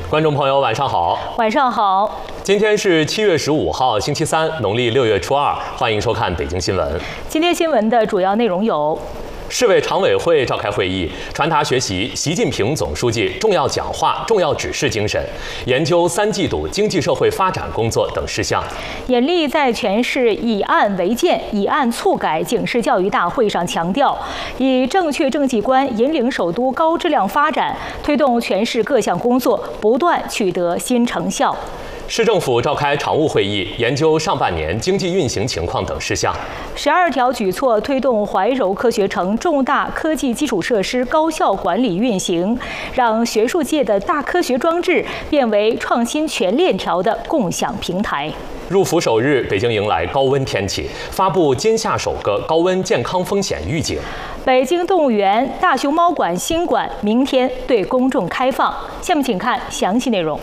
观众朋友，晚上好。 晚上好。 今天是7月15号，星期三，农历6月初2。欢迎收看北京新闻。 今天新闻的主要内容有： 市委常委会召开会议，传达学习习近平总书记重要讲话、重要指示精神，研究3季度经济社会发展工作等事项。 严厉在全市以案为鉴、以案促改警示教育大会上强调，以正确政绩观引领首都高质量发展，推动全市各项工作不断取得新成效。 市政府召开常务会议，研究上半年经济运行情况等事项。 12条举措推动怀柔科学城重大科技基础设施高效管理运行，让学术界的大科学装置变为创新全链条的共享平台。 入伏首日，北京迎来高温天气，发布今夏首个高温健康风险预警。 北京动物园大熊猫馆新馆明天对公众开放。下面请看详细内容。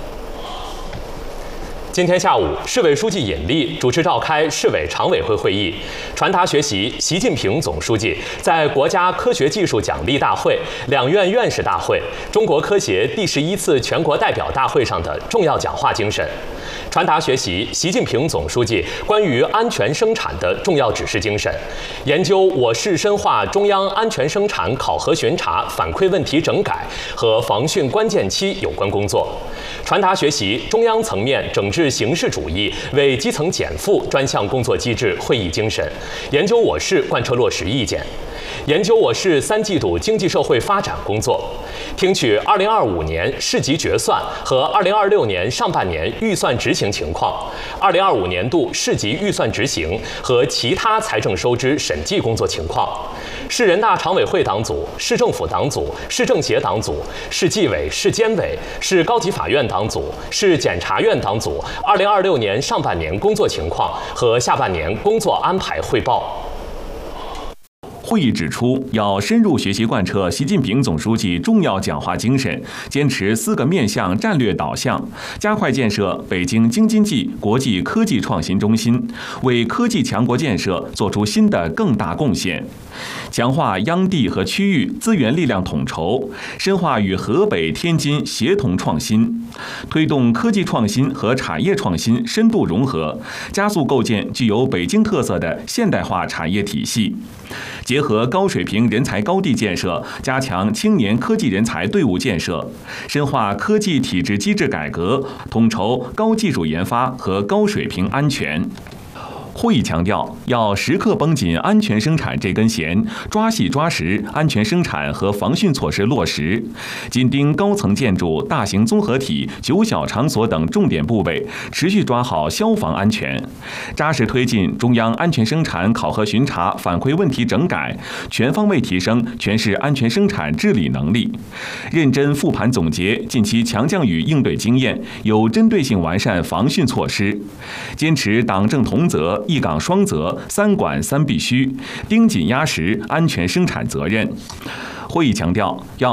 今天下午，市委书记尹力主持召开市委常委会会议，传达学习习近平总书记在国家科学技术奖励大会、两院院士大会、中国科协第11次全国代表大会上的重要讲话精神，传达学习习近平总书记关于安全生产的重要指示精神，研究我市深化中央安全生产考核巡查反馈问题整改和防汛关键期有关工作，传达学习中央层面整治形式主义为基层减负专项工作机制会议精神，研究我市贯彻落实意见，研究我市3季度经济社会发展工作，听取2025年市级决算和2026年上半年预算执行情况，2025年度市级预算执行和其他财政收支审计工作情况，市人大常委会党组、市政府党组、市政协党组、市纪委、市监委、市高级法院党组、市检察院党组2026年上半年工作情况和下半年工作安排汇报。 会议指出，要深入学习贯彻习近平总书记重要讲话精神，坚持4个面向战略导向，加快建设北京京津冀国际科技创新中心，为科技强国建设做出新的更大贡献。强化央地和区域资源力量统筹，深化与河北、天津协同创新，推动科技创新和产业创新深度融合，加速构建具有北京特色的现代化产业体系。结合高水平人才高地建设，加强青年科技人才队伍建设，深化科技体制机制改革，统筹高技术研发和高水平安全。会议强调，要时刻绷紧安全生产这根弦，抓细抓实安全生产和防汛措施落实，紧盯高层建筑、大型综合体、9小场所等重点部位，持续抓好消防安全，扎实推进中央安全生产考核巡查反馈问题整改，全方位提升全市安全生产治理能力，认真复盘总结近期强降雨应对经验，有针对性完善防汛措施，坚持党政同责、一岗双责、3管3必须，盯紧压实安全生产责任。会议强调，要